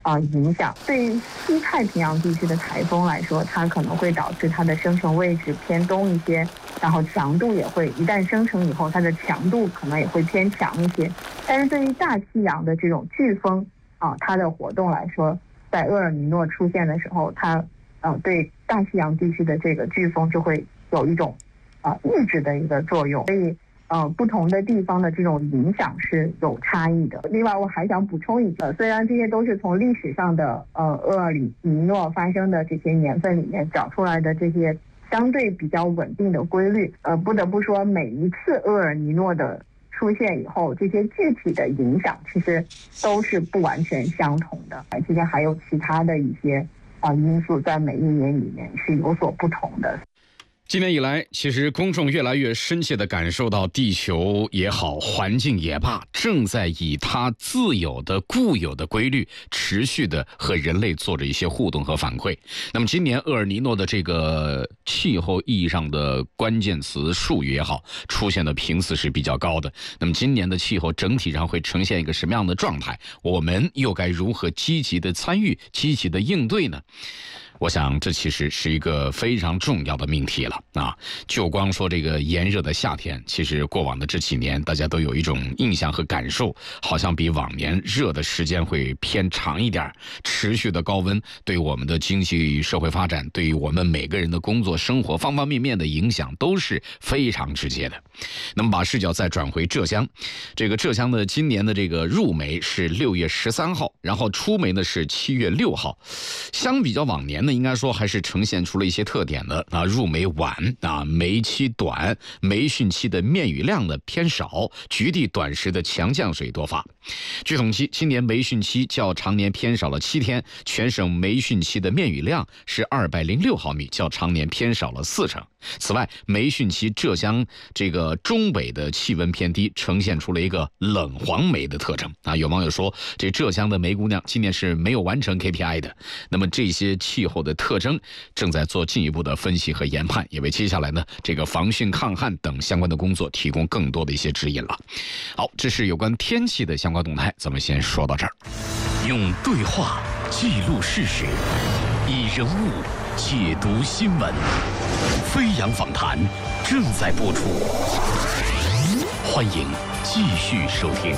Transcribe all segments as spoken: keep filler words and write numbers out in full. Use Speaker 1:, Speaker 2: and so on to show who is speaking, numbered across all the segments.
Speaker 1: 啊、呃、影响。对于西太平洋地区的台风来说，它可能会导致它的生成位置偏东一些，然后强度也会一旦生成以后，它的强度可能也会偏强一些。但是对于大西洋的这种飓风啊，它的活动来说，在厄尔尼诺出现的时候，它呃对大西洋地区的这个飓风就会有一种啊、呃、抑制的一个作用，所以。呃，不同的地方的这种影响是有差异的。另外，我还想补充一个，虽然这些都是从历史上的呃厄尔尼诺发生的这些年份里面找出来的这些相对比较稳定的规律，呃，不得不说，每一次厄尔尼诺的出现以后，这些具体的影响其实都是不完全相同的，其实还有其他的一些啊、呃、因素在每一年里面是有所不同的。
Speaker 2: 今年以来，其实公众越来越深切地感受到地球也好，环境也罢，正在以它自有的固有的规律持续地和人类做着一些互动和反馈。那么今年厄尔尼诺的这个气候意义上的关键词术语也好，出现的频次是比较高的。那么今年的气候整体上会呈现一个什么样的状态？我们又该如何积极地参与、积极地应对呢？我想这其实是一个非常重要的命题了啊！就光说这个炎热的夏天，其实过往的这几年大家都有一种印象和感受，好像比往年热的时间会偏长一点。持续的高温对我们的经济社会发展，对于我们每个人的工作生活方方面面的影响都是非常直接的。那么把视角再转回浙江，这个浙江的今年的这个入梅是六月十三号，然后出梅呢是七月六号。相比较往年呢，应该说还是呈现出了一些特点的啊，入梅晚啊，梅期短，梅汛期的面雨量呢偏少，局地短时的强降水多发。据统计，今年梅汛期较常年偏少了七天，全省梅汛期的面雨量是二百零六毫米，较常年偏少了四成。此外，梅汛期浙江这个中北的气温偏低，呈现出了一个冷黄梅的特征啊。有网友说，这浙江的梅姑娘今年是没有完成 K P I 的。那么这些气候的特征正在做进一步的分析和研判，也为接下来呢这个防汛抗旱等相关的工作提供更多的一些指引了。好，这是有关天气的相关动态，咱们先说到这儿。
Speaker 3: 用对话记录事实，以人物解读新闻。飞扬访谈正在播出，欢迎继续收听。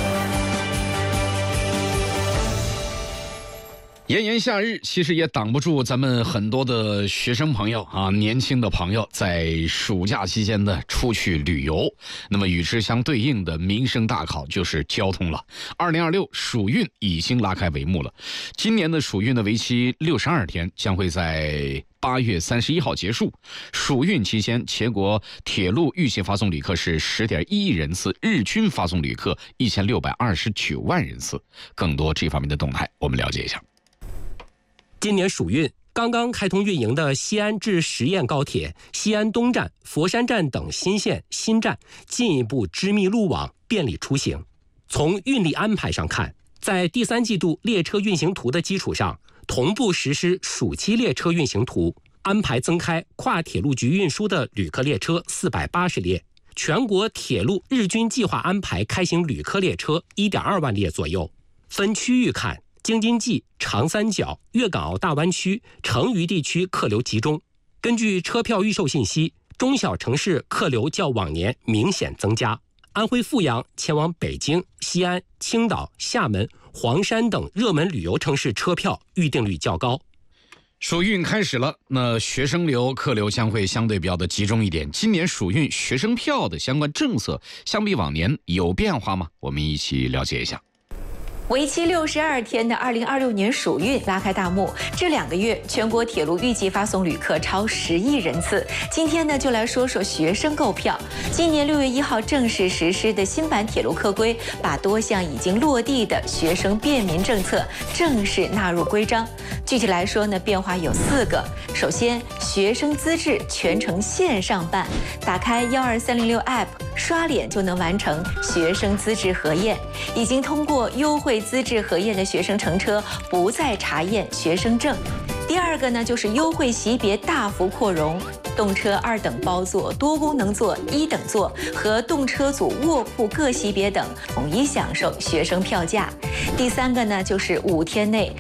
Speaker 2: 炎炎夏日，其实也挡不住咱们很多的学生朋友啊，年轻的朋友在暑假期间的出去旅游。那么与之相对应的民生大考就是交通了。二零二六暑运已经拉开帷幕了。今年的暑运的为期六十二天，将会在八月三十一号结束。暑运期间，全国铁路预计发送旅客是十点一亿人次，日均发送旅客一千六百二十九万人次。更多这方面的动态，我们了解一下。
Speaker 4: 今年暑运刚刚开通运营的西安至十堰高铁、西安东站、佛山站等新线新站进一步织密路网，便利出行。从运力安排上看，在第三季度列车运行图的基础上，同步实施暑期列车运行图，安排增开跨铁路局运输的旅客列车四百八十列，全国铁路日均计划安排开行旅客列车 一点二万列左右。分区域看，京津冀、长三角、粤港澳大湾区、成渝地区客流集中。根据车票预售信息，中小城市客流较往年明显增加。安徽阜阳前往北京、西安、青岛、厦门、黄山等热门旅游城市车票预订率较高。
Speaker 2: 暑运开始了，那学生流客流将会相对比较的集中一点。今年暑运学生票的相关政策相比往年有变化吗？我们一起了解一下。
Speaker 5: 为期六十二天的二零二六年暑运拉开大幕，这两个月全国铁路预计发送旅客超十亿人次。今天呢，就来说说学生购票。今年六月一号正式实施的新版铁路客规，把多项已经落地的学生便民政策正式纳入规章。具体来说呢，变化有四个。首先，学生资质全程线上办，打开幺二三零六 App， 刷脸就能完成学生资质核验。已经通过优惠资质核验的学生乘车不再查验学生证。 第二个呢，就是优惠级别大幅扩容，动车二等包座、多功能座、一等座和动车组卧铺各级别等统一享受学生票价。第三个呢，就是五天内